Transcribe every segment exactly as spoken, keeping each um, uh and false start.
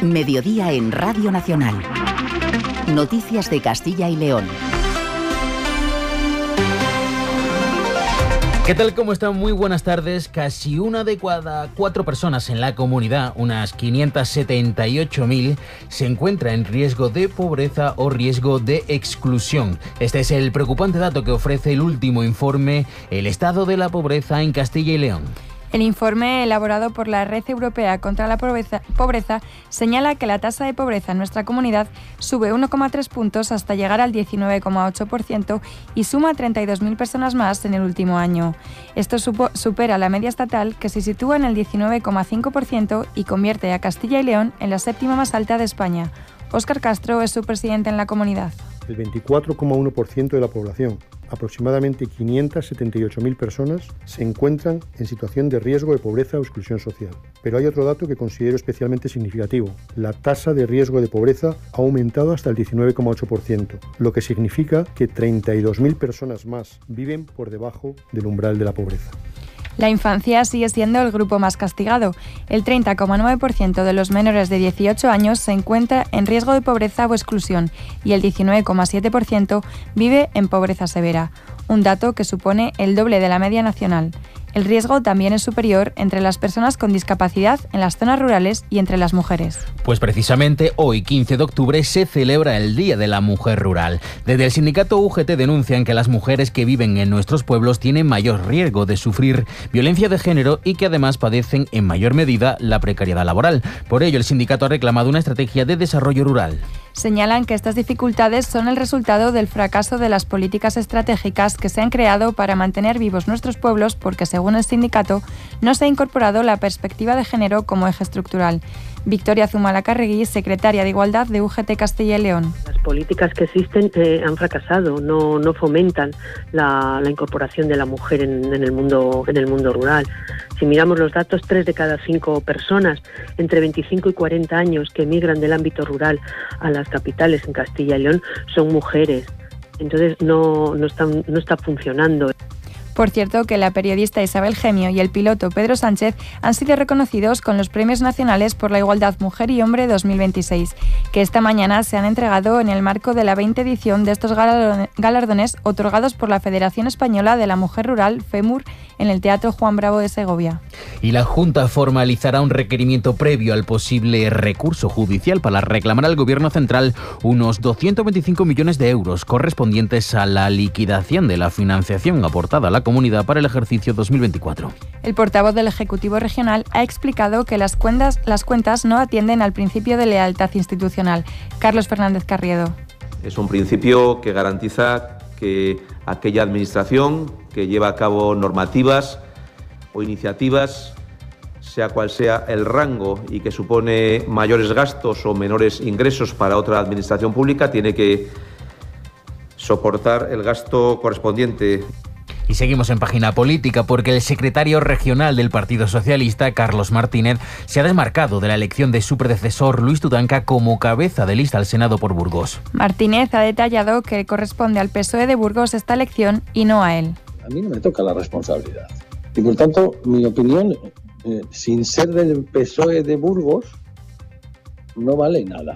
Mediodía en Radio Nacional. Noticias de Castilla y León. ¿Qué tal? ¿Cómo están? Muy buenas tardes. Casi una de cada cuatro personas en la comunidad, unas quinientas setenta y ocho mil, se encuentra en riesgo de pobreza o riesgo de exclusión. Este es el preocupante dato que ofrece el último informe, El estado de la pobreza en Castilla y León. El informe elaborado por la Red Europea contra la Pobreza, pobreza señala que la tasa de pobreza en nuestra comunidad sube uno coma tres puntos hasta llegar al diecinueve coma ocho por ciento y suma treinta y dos mil personas más en el último año. Esto supo, supera la media estatal, que se sitúa en el diecinueve coma cinco por ciento y convierte a Castilla y León en la séptima más alta de España. Óscar Castro es su presidente en la comunidad. El veinticuatro coma uno por ciento de la población, aproximadamente quinientas setenta y ocho mil personas, se encuentran en situación de riesgo de pobreza o exclusión social. Pero hay otro dato que considero especialmente significativo. La tasa de riesgo de pobreza ha aumentado hasta el diecinueve coma ocho por ciento, lo que significa que treinta y dos mil personas más viven por debajo del umbral de la pobreza. La infancia sigue siendo el grupo más castigado. El treinta coma nueve por ciento de los menores de dieciocho años se encuentra en riesgo de pobreza o exclusión y el diecinueve coma siete por ciento vive en pobreza severa, un dato que supone el doble de la media nacional. El riesgo también es superior entre las personas con discapacidad en las zonas rurales y entre las mujeres. Pues precisamente hoy, quince de octubre, se celebra el Día de la Mujer Rural. Desde el sindicato U G T denuncian que las mujeres que viven en nuestros pueblos tienen mayor riesgo de sufrir violencia de género y que además padecen en mayor medida la precariedad laboral. Por ello, el sindicato ha reclamado una estrategia de desarrollo rural. Señalan que estas dificultades son el resultado del fracaso de las políticas estratégicas que se han creado para mantener vivos nuestros pueblos porque, según el sindicato, no se ha incorporado la perspectiva de género como eje estructural. Victoria Zumalacárregui, secretaria de Igualdad de U G T Castilla y León. Las políticas que existen eh, han fracasado, no, no fomentan la, la incorporación de la mujer en, en, el mundo, en el mundo rural. Si miramos los datos, tres de cada cinco personas entre veinticinco y cuarenta años que emigran del ámbito rural a las capitales en Castilla y León son mujeres. Entonces no, no, están, no está funcionando. Por cierto, que la periodista Isabel Gemio y el piloto Pedro Sánchez han sido reconocidos con los Premios Nacionales por la Igualdad Mujer y Hombre dos mil veintiséis, que esta mañana se han entregado en el marco de la veinte edición de estos galardones otorgados por la Federación Española de la Mujer Rural, FEMUR, en el Teatro Juan Bravo de Segovia. Y la Junta formalizará un requerimiento previo al posible recurso judicial para reclamar al Gobierno central unos doscientos veinticinco millones de euros correspondientes a la liquidación de la financiación aportada a la comunidad para el ejercicio dos mil veinticuatro. El portavoz del Ejecutivo Regional ha explicado que las cuentas, las cuentas no atienden al principio de lealtad institucional. Carlos Fernández Carriedo. Es un principio que garantiza que aquella administración que lleva a cabo normativas o iniciativas, sea cual sea el rango y que supone mayores gastos o menores ingresos para otra administración pública, tiene que soportar el gasto correspondiente. Y seguimos en página política porque el secretario regional del Partido Socialista, Carlos Martínez, se ha desmarcado de la elección de su predecesor, Luis Tudanca, como cabeza de lista al Senado por Burgos. Martínez ha detallado que corresponde al P S O E de Burgos esta elección y no a él. A mí no me toca la responsabilidad. Y por tanto, mi opinión, eh, sin ser del P S O E de Burgos, no vale nada.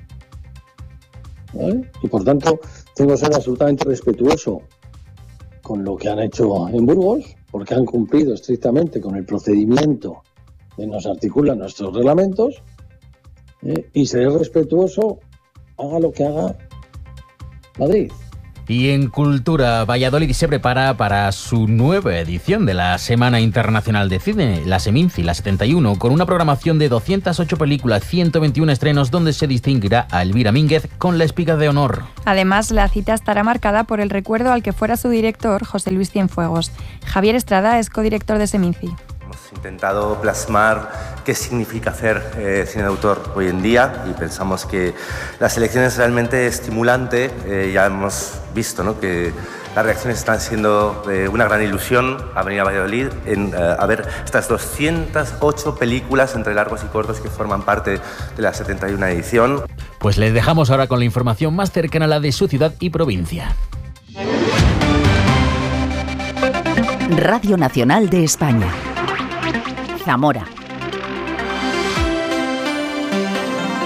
¿Vale? Y por tanto, tengo que ser absolutamente respetuoso con lo que han hecho en Burgos, porque han cumplido estrictamente con el procedimiento que nos articulan nuestros reglamentos, eh, y seré respetuoso, haga lo que haga Madrid. Y en Cultura, Valladolid se prepara para su nueva edición de la Semana Internacional de Cine, la Seminci, la setenta y uno, con una programación de doscientas ocho películas, ciento veintiuno estrenos, donde se distinguirá a Elvira Mínguez con la Espiga de Honor. Además, la cita estará marcada por el recuerdo al que fuera su director, José Luis Cienfuegos. Javier Estrada es codirector de Seminci. Hemos intentado plasmar qué significa hacer eh, cine de autor hoy en día y pensamos que la selección es realmente estimulante. Eh, ya hemos visto, ¿no?, que las reacciones están siendo eh, una gran ilusión a venir a Valladolid en, eh, a ver estas doscientas ocho películas entre largos y cortos que forman parte de la setenta y una edición. Pues les dejamos ahora con la información más cercana a la de su ciudad y provincia. Radio Nacional de España. Zamora.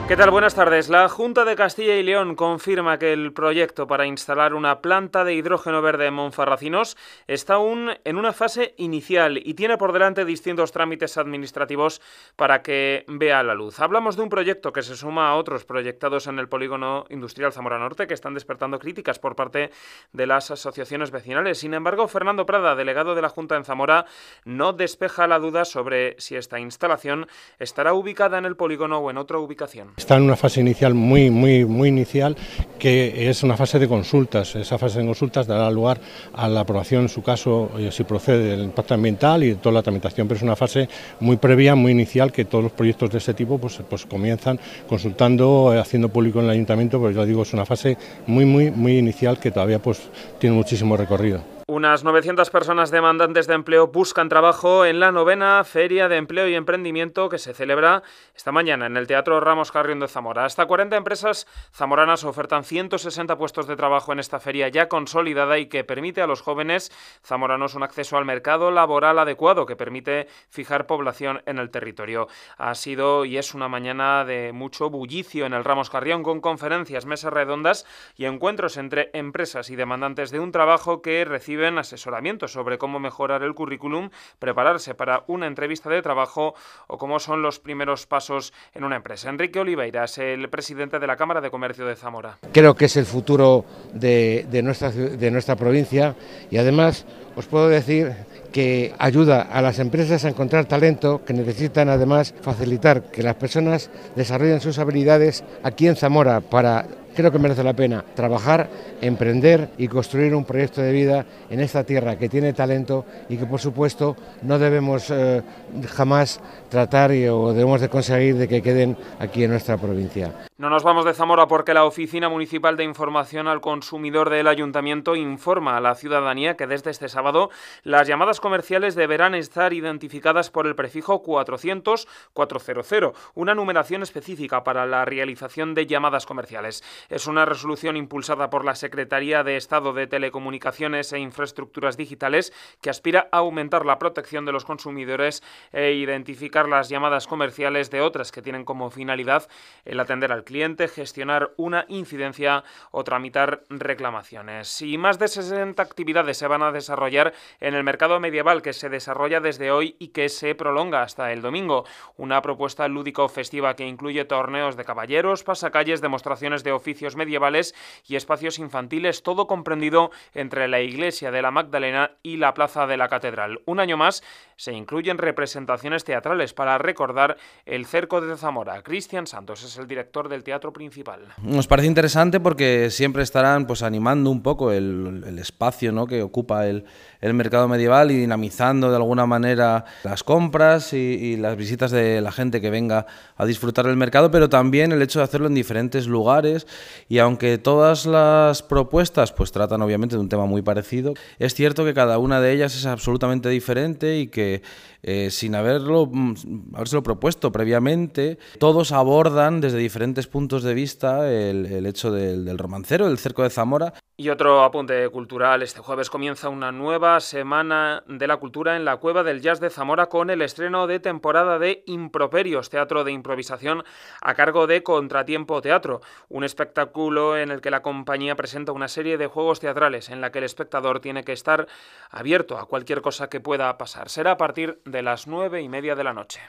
¿Qué tal? Buenas tardes. La Junta de Castilla y León confirma que el proyecto para instalar una planta de hidrógeno verde en Monfarracinos está aún en una fase inicial y tiene por delante distintos trámites administrativos para que vea la luz. Hablamos de un proyecto que se suma a otros proyectados en el polígono industrial Zamora Norte que están despertando críticas por parte de las asociaciones vecinales. Sin embargo, Fernando Prada, delegado de la Junta en Zamora, no despeja la duda sobre si esta instalación estará ubicada en el polígono o en otra ubicación. Está en una fase inicial muy, muy, muy inicial, que es una fase de consultas. Esa fase de consultas dará lugar a la aprobación, en su caso, eh, si procede, del impacto ambiental y toda la tramitación, pero es una fase muy previa, muy inicial, que todos los proyectos de este tipo pues, pues comienzan consultando, eh, haciendo público en el ayuntamiento, pero ya digo, es una fase muy, muy, muy inicial que todavía pues tiene muchísimo recorrido. Unas novecientas personas demandantes de empleo buscan trabajo en la novena Feria de Empleo y Emprendimiento que se celebra esta mañana en el Teatro Ramos Carrión de Zamora. Hasta cuarenta empresas zamoranas ofertan ciento sesenta puestos de trabajo en esta feria ya consolidada y que permite a los jóvenes zamoranos un acceso al mercado laboral adecuado que permite fijar población en el territorio. Ha sido y es una mañana de mucho bullicio en el Ramos Carrión con conferencias, mesas redondas y encuentros entre empresas y demandantes de un trabajo que recibe asesoramiento sobre cómo mejorar el currículum, prepararse para una entrevista de trabajo o cómo son los primeros pasos en una empresa. Enrique Oliveiras, el presidente de la Cámara de Comercio de Zamora. Creo que es el futuro de, de, nuestra, de nuestra provincia y además os puedo decir que ayuda a las empresas a encontrar talento, que necesitan además facilitar que las personas desarrollen sus habilidades aquí en Zamora para... Creo que merece la pena trabajar, emprender y construir un proyecto de vida en esta tierra que tiene talento y que, por supuesto, no debemos eh, jamás tratar y, o debemos de conseguir de que queden aquí en nuestra provincia. No nos vamos de Zamora porque la Oficina Municipal de Información al Consumidor del Ayuntamiento informa a la ciudadanía que desde este sábado las llamadas comerciales deberán estar identificadas por el prefijo cuatrocientos cuatrocientos, una numeración específica para la realización de llamadas comerciales. Es una resolución impulsada por la Secretaría de Estado de Telecomunicaciones e Infraestructuras Digitales que aspira a aumentar la protección de los consumidores e identificar las llamadas comerciales de otras que tienen como finalidad el atender al cliente, gestionar una incidencia o tramitar reclamaciones. Y más de sesenta actividades se van a desarrollar en el mercado medieval que se desarrolla desde hoy y que se prolonga hasta el domingo. Una propuesta lúdico-festiva que incluye torneos de caballeros, pasacalles, demostraciones de oficios medievales y espacios infantiles, todo comprendido entre la Iglesia de la Magdalena y la Plaza de la Catedral. Un año más se incluyen representaciones teatrales para recordar el cerco de Zamora. Cristian Santos es el director del Teatro Principal. Nos parece interesante porque siempre estarán pues animando un poco el, el espacio, ¿no?, que ocupa el, el mercado medieval y dinamizando de alguna manera las compras y, y las visitas de la gente que venga a disfrutar del mercado, pero también el hecho de hacerlo en diferentes lugares. Y aunque todas las propuestas pues tratan obviamente de un tema muy parecido, es cierto que cada una de ellas es absolutamente diferente y que eh, sin haberlo habérselo propuesto previamente, todos abordan desde diferentes puntos de vista el, el hecho del, del romancero, el cerco de Zamora. Y otro apunte cultural, este jueves comienza una nueva semana de la cultura en la Cueva del Jazz de Zamora con el estreno de temporada de Improperios, teatro de improvisación a cargo de Contratiempo Teatro, un espectáculo en el que la compañía presenta una serie de juegos teatrales en la que el espectador tiene que estar abierto a cualquier cosa que pueda pasar. Será a partir de las nueve y media de la noche.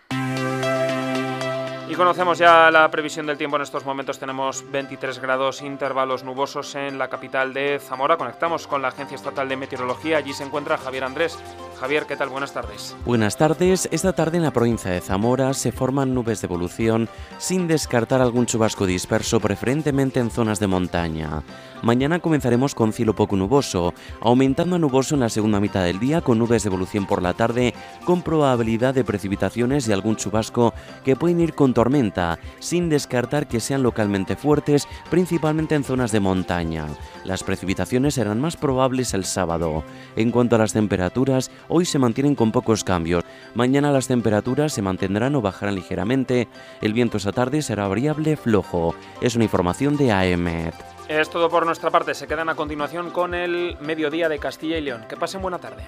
Y conocemos ya la previsión del tiempo. En estos momentos tenemos veintitrés grados, intervalos nubosos en la capital de Zamora. Conectamos con la Agencia Estatal de Meteorología. Allí se encuentra Javier Andrés. Javier, ¿qué tal? Buenas tardes. Buenas tardes. Esta tarde en la provincia de Zamora se forman nubes de evolución sin descartar algún chubasco disperso, preferentemente en zonas de montaña. Mañana comenzaremos con cielo poco nuboso, aumentando a nuboso en la segunda mitad del día con nubes de evolución por la tarde, con probabilidad de precipitaciones y algún chubasco que pueden ir con tormenta, sin descartar que sean localmente fuertes, principalmente en zonas de montaña. Las precipitaciones serán más probables el sábado. En cuanto a las temperaturas, hoy se mantienen con pocos cambios. Mañana las temperaturas se mantendrán o bajarán ligeramente. El viento esta tarde será variable flojo. Es una información de A E M E T. Es todo por nuestra parte. Se quedan a continuación con el Mediodía de Castilla y León. Que pasen buena tarde.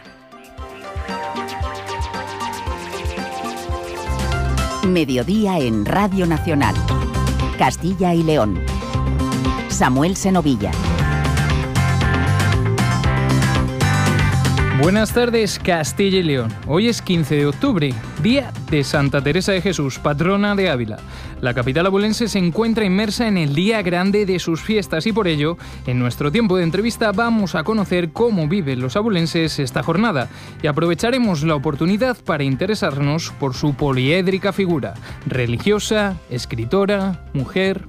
Mediodía en Radio Nacional. Castilla y León. Samuel Senovilla. Buenas tardes, Castilla y León. Hoy es quince de octubre, día de Santa Teresa de Jesús, patrona de Ávila. La capital abulense se encuentra inmersa en el día grande de sus fiestas y por ello, en nuestro tiempo de entrevista vamos a conocer cómo viven los abulenses esta jornada y aprovecharemos la oportunidad para interesarnos por su poliédrica figura, religiosa, escritora, mujer.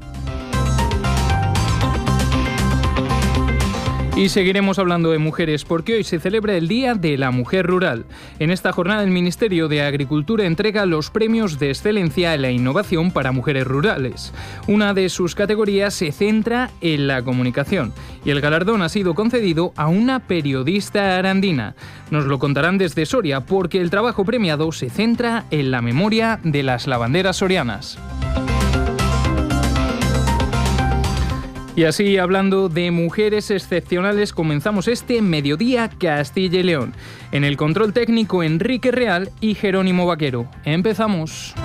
Y seguiremos hablando de mujeres porque hoy se celebra el Día de la Mujer Rural. En esta jornada el Ministerio de Agricultura entrega los premios de excelencia a la innovación para mujeres rurales. Una de sus categorías se centra en la comunicación y el galardón ha sido concedido a una periodista arandina. Nos lo contarán desde Soria porque el trabajo premiado se centra en la memoria de las lavanderas sorianas. Y así, hablando de mujeres excepcionales, comenzamos este Mediodía Castilla y León. En el control técnico, Enrique Real y Jerónimo Vaquero. Empezamos.